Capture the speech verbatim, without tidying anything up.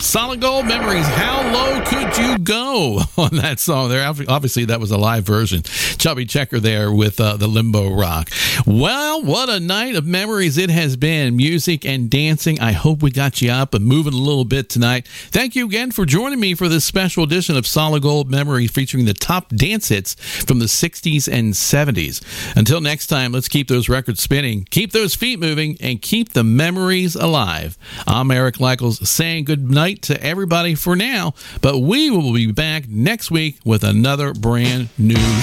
Solid Gold Memories. How low could you go on that song there? Obviously, that was a live version. Chubby Checker there with uh, the Limbo Rock. Well, what a night of memories it has been. Music and dancing. I hope we got you up and moving a little bit tonight. Thank you again for joining me for this special edition of Solid Gold Memories featuring the top dance hits from the sixties and seventies. Until next time, let's keep those records spinning, keep those feet moving, and keep the memories alive. I'm Eric Leichels saying good night to everybody for now, but we will be back next week with another brand new